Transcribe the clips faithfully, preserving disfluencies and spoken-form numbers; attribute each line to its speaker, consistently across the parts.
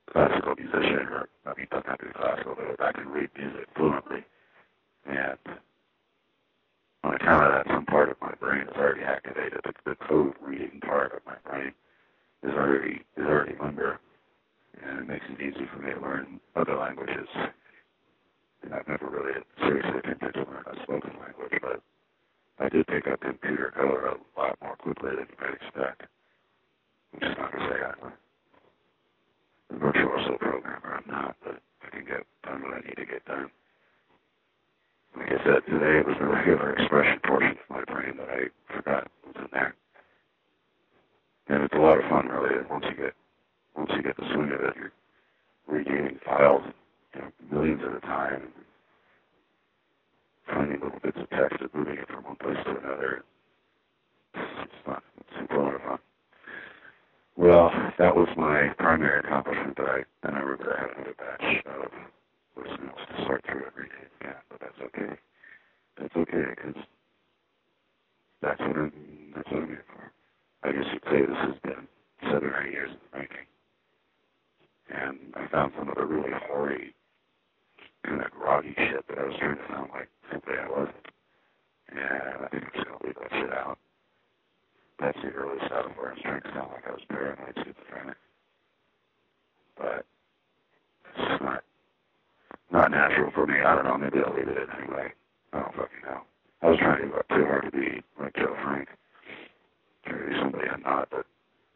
Speaker 1: classical musician, or I mean, doesn't have to be classical, but I can read music fluently. And on account of that, some part of my brain is already activated. The, the code reading part of my brain is already is already under, and it makes it easy for me to learn other languages. And I've never really seriously attempted to learn a spoken language, but I did pick up computer color a lot more quickly than you might expect. Which is not to say I'm a virtuoso programmer. I'm not, but I can get done what I need to get done. Like I said, today it was the regular expression portion of my brain that I forgot was in there. And it's a lot of fun, really. And once you get once you get the swing of it, you're regaining files, you know, millions at a time, and finding little bits of text and moving it from one place to another. It's fun. It's a lot of fun. Well, that was my primary accomplishment. That I then I remember I had another batch of voicemails to sort through every day. Yeah, but that's okay. That's okay, because that's what I'm, that's what I'm here for. I guess you'd say this has been seven or eight years in the making. And I found some of the really hoary, kind of groggy shit that I was trying to sound like simply I wasn't. And I think I'm just going to leave that shit out. That's the early stuff where I was trying to sound like I was paranoid schizophrenic. But it's just not, not natural for me. I don't know, maybe I'll leave it in anyway. I don't fucking know. I was trying to work too hard to be like Joe Frank. Trying to be somebody I'm not, but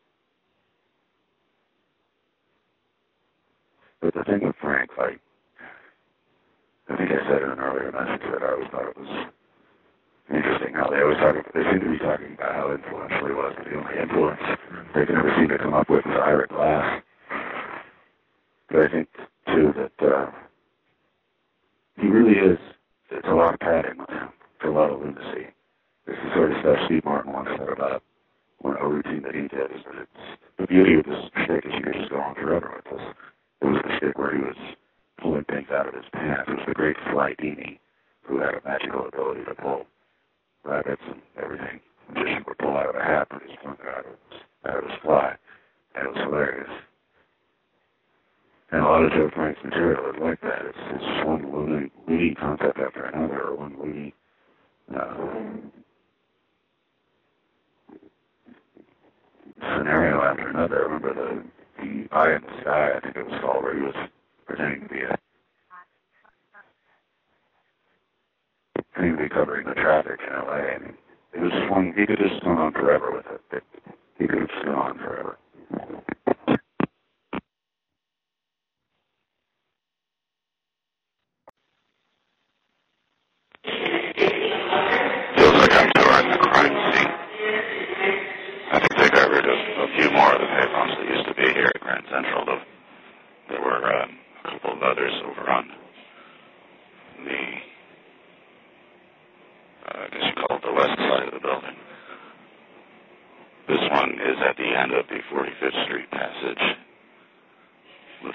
Speaker 1: But the thing with Frank, like, I think I said in an earlier message that I always thought it was interesting how they always talk about, they seem to be talking about how influential he was, but the only influence they can ever seem to come up with is Ira Glass. But I think, too, that uh, he really is, it's a lot of padding with him. It's a lot of lunacy. It's the sort of stuff Steve Martin once said about one a routine that he did, is that it's, the beauty of this shtick is you can just go on forever with this. It was the shtick where he was pulling things out of his pants. It was the great Sly Dini, who had a magical ability to pull rabbits and everything. A magician would pull out of a hat, but he's pulling it out of his, out of his fly. And it was hilarious. And a lot of Joe Frank's material is like that. It's, it's just one loony, loony concept after another, or one loony uh, scenario after another. I remember the, the Eye in the Sky, I think it was called, where he was pretending to be a pretending to be covering the traffic in L A. I mean, it was just one, he could have just gone on forever with it. it he could have just gone on forever. Feels like I'm touring the crime scene. I think they got rid of a few more of the payphones that used to be here at Grand Central, though. There were um, a couple of others over on the, uh, I guess you call it the west side of the building. This one is at the end of the forty-fifth Street passage.